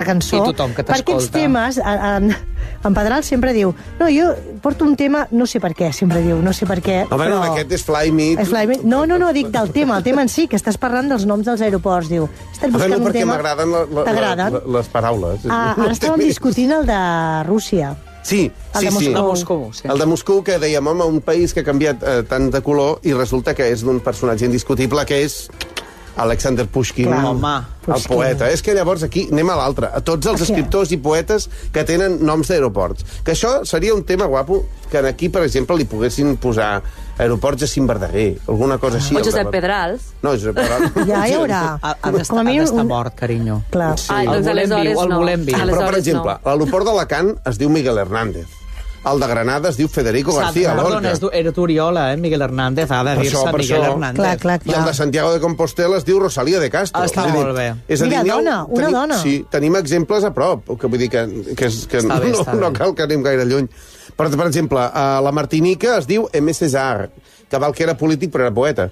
cançó. I tothom que t'escolta. Per aquests temes, en Pedral sempre diu, no, jo porto un tema, no sé per què, sempre diu, no sé per què, Home, però... no, aquest és Fly Me. No, dic del tema, el tema en si, que estàs parlant dels noms dels aeroports, diu. Estàs buscant un perquè tema... m'agraden les paraules. Ara estàvem discutint el de Rússia. Sí. El de Moscou, sí. El de Moscou, que dèiem, home, un país que ha canviat tant de color i resulta que és d'un personatge indiscutible que és Alexander Pushkin, el poeta. És que llavors aquí anem a l'altre. A tots els escriptors i poetes que tenen noms d'aeroports. Que això seria un tema guapo que aquí, per exemple, li poguessin posar aeroports a Cim Verdaguer, alguna cosa així. O Josep Pedrals. No, Josep Pedrals. Ja hi haurà. Ha d'estar mort, carinyo. Clar. Doncs aleshores no. El volem viu. Però, per exemple, l'aeroport d'Alacant es diu Miguel Hernández. El de Granada es diu Federico García Lorca. Era Turiola, Miguel Hernández, ha de dir-se Miguel Hernández. Clar. I el de Santiago de Compostela es diu Rosalía de Castro. Està molt bé. Mira, una dona. Sí, tenim exemples a prop, que vull dir que no cal que anem gaire lluny. Per exemple, a la Martinica es diu Aimé Césaire, que val que era polític però era poeta.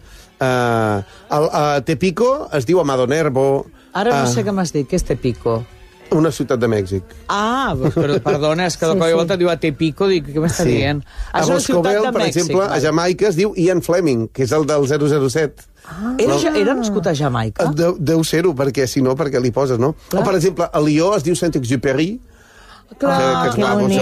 A Tepico es diu Amado Nervo. Ara no sé què m'has dit, què és Tepico? Una ciutat de Mèxic. Però perdona, és que de cop i volta diu a Tepico, dic, què m'està dient? A Boscobel, per exemple, a Jamaica es diu Ian Fleming, que és el del 007. Era nascut a Jamaica? Deu ser-ho, perquè si no, perquè li poses, no? O, per exemple, a Lió es diu Saint-Exupéry. Clar, que bonic.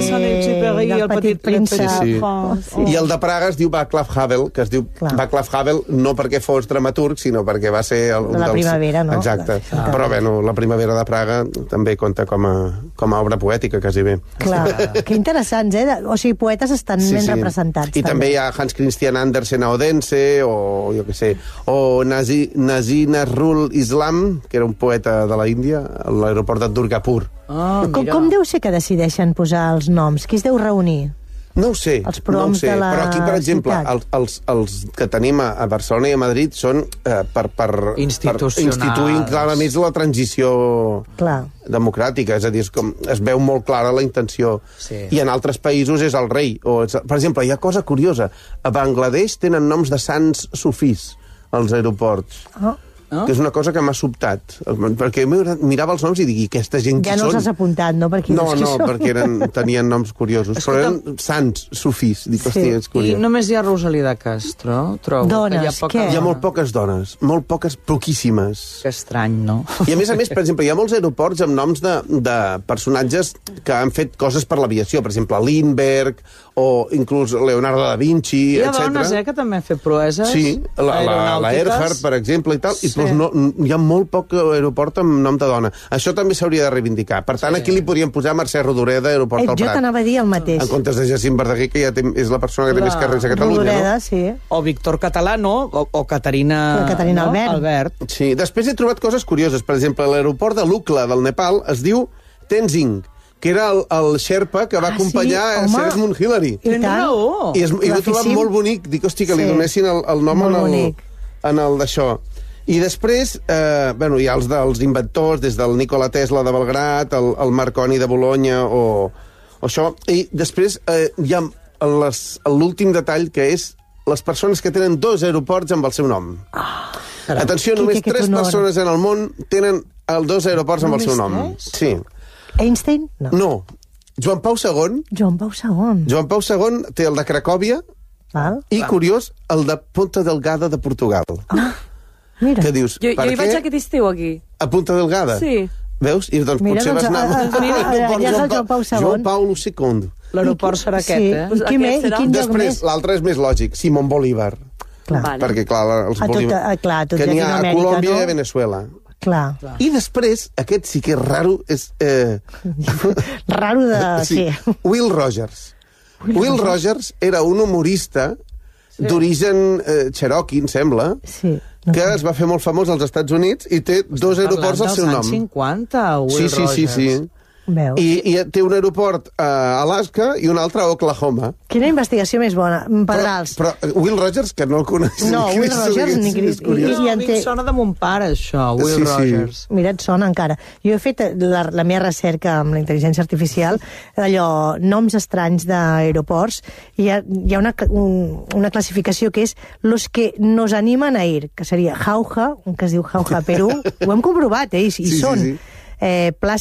El petit príncep. I el de Praga es diu Václav Havel, que es diu Václav Havel no perquè fos dramaturg, sinó perquè va ser... De la primavera, no? Exacte. Però, bueno, la primavera de Praga també compta com a obra poètica, quasi bé. Clar, que interessants, eh? O sigui, poetes estan ben representats. I també hi ha Hans Christian Andersen a Odense, o jo què sé, o Nazi Nazrul Islam, que era un poeta de la Índia, a l'aeroport de Durgapur. Com deu ser que decideixen posar els noms? Qui es deu reunir? No ho sé, però aquí, per exemple, els que tenim a Barcelona i a Madrid són per instituir clarament la transició democràtica, és a dir, es veu molt clara la intenció. I en altres països és el rei. Per exemple, hi ha cosa curiosa, a Bangladesh tenen noms de sants sufís als aeroports. Que és una cosa que m'ha sobtat, perquè mirava els noms i digui, aquesta gent qui són? Ja no els has apuntat, no? No, perquè tenien noms curiosos, però eren sants, sufís. Dic, hòstia, és curiós. I només hi ha Rosalía de Castro, trobo. Dones, què? Hi ha molt poques dones, molt poques, poquíssimes. Que estrany, no? I a més, per exemple, hi ha molts aeroports amb noms de personatges que han fet coses per l'aviació, per exemple, Lindbergh, o inclús Leonardo da Vinci, etc. Hi ha dones, que també han fet proeses aeronàutiques. La Earhart, per exemple, i tal, i hi ha molt poc aeroport amb nom de dona. Això també s'hauria de reivindicar. Per tant, aquí li podríem posar Mercè Rodoreda, Aeroport al Prat. Jo t'anava a dir el mateix. En comptes de Jacint Verdaguer, que ja és la persona que té més carrers a Catalunya, Rodoreda, sí. O Víctor Catalano, o Caterina Albert. Sí, després he trobat coses curioses. Per exemple, l'aeroport de Lukla, del Nepal, es diu Tenzing, que era el Sherpa que va acompanyar a Sir Edmund Hillary. I tant. I ho he trobat molt bonic. Dic, hosti, que li donessin el nom en el d'això. I després, hi ha els dels inventors, des del Nikola Tesla de Belgrad, el Marconi de Bologna, o això. I després hi ha l'últim detall, que és les persones que tenen 2 aeroports amb el seu nom. Atenció, només 3 persones en el món tenen 2 aeroports amb el seu nom. Sí. Einstein? No. Joan Pau II. Joan Pau II. Joan Pau II té el de Cracòvia i, curiós, el de Ponta Delgada de Portugal. Mira. Que dius, jo hi vaig aquest estiu, aquí. A Punta Delgada? Sí. Veus? I doncs potser vas anar... Joan Paulo II. L'aeroport serà aquest, eh? I quin lloc més? Després, l'altre és més lògic, Simón Bolívar. Perquè, clar, els Bolívar... Que n'hi ha a Colòmbia i a Venezuela. Clar. I després, aquest sí que és raro, és... Raro de... Sí. Will Rogers. Will Rogers era un humorista d'origen cherokee, em sembla, que es va fer molt famós als Estats Units i té 2 aeroports al seu nom. Dels anys 50, Will Rogers. Sí. I té un aeroport a Alaska i un altre a Oklahoma. Quina investigació més bona, Pedrals. Però Will Rogers, que no el coneix. No, Will Rogers ni Chris. A mi em sona de mon pare, això, Will Rogers. Mira, et sona encara. Jo he fet la meva recerca amb la intel·ligència artificial, allò, noms estranys d'aeroports, i hi ha una classificació que és los que nos animan a ir, que seria Jauja, un que es diu Jauja, Perú. Ho hem comprovat, i són.